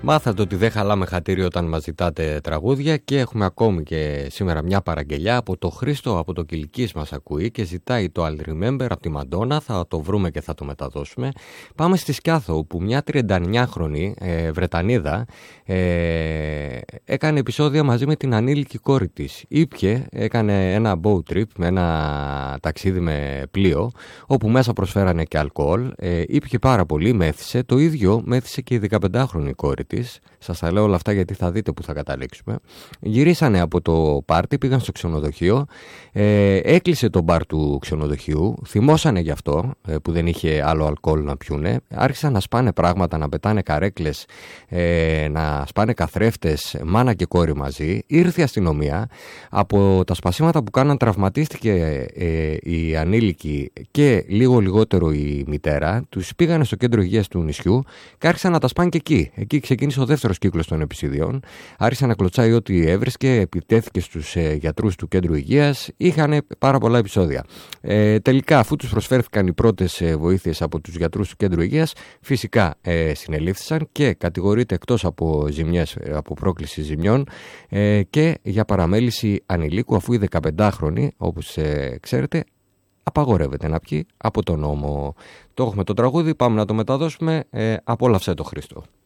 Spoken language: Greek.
Μάθατε ότι δεν χαλάμε χατήρι όταν μας ζητάτε τραγούδια και έχουμε ακόμη και σήμερα μια παραγγελιά από το Χρήστο από το Κιλκής μας ακούει και ζητάει το I'll Remember από τη Μαντόνα. Θα το βρούμε και θα το μεταδώσουμε. Πάμε στη Σκιάθο, όπου μια 39χρονη Βρετανίδα έκανε επεισόδια μαζί με την ανήλικη κόρη της. Ήπιε, έκανε ένα boat trip με ένα ταξίδι με πλοίο, όπου μέσα προσφέρανε και αλκοόλ. Ήπιε πάρα πολύ, μέθησε. Το ίδιο μέθησε και η 15χρονη κόρη της. Σας τα λέω όλα αυτά γιατί θα δείτε που θα καταλήξουμε. Γυρίσανε από το πάρτι, πήγαν στο ξενοδοχείο. Έκλεισε το μπαρ του ξενοδοχείου. Θυμώσανε γι' αυτό που δεν είχε άλλο αλκοόλ να πιούνε. Άρχισαν να σπάνε πράγματα, να πετάνε καρέκλες, να σπάνε καθρέφτες, μάνα και κόρη μαζί. Ήρθε η αστυνομία. Από τα σπασίματα που κάναν τραυματίστηκε η ανήλικη και λίγο λιγότερο η μητέρα. Τους πήγανε στο κέντρο υγείας του νησιού και άρχισαν να τα σπάνε και εκεί. Εκεί ξεκίνησε ο δεύτερος κύκλος των επεισοδιών. Άρχισε να κλωτσάει ό,τι έβρισκε, επιτέθηκε στους γιατρούς του κέντρου υγείας. Είχαν πάρα πολλά επεισόδια. Τελικά, αφού τους προσφέρθηκαν οι πρώτες βοήθειες από τους γιατρούς του κέντρου υγείας, φυσικά συνελήφθησαν και κατηγορείται εκτός από ζημιές, από πρόκληση ζημιών και για παραμέληση ανηλίκου, αφού η 15χρονη, όπως ξέρετε, απαγορεύεται να πιει από τον νόμο. Το έχουμε το τραγούδι, πάμε να το μεταδώσουμε. Απόλαυσέ το, Χρήστο.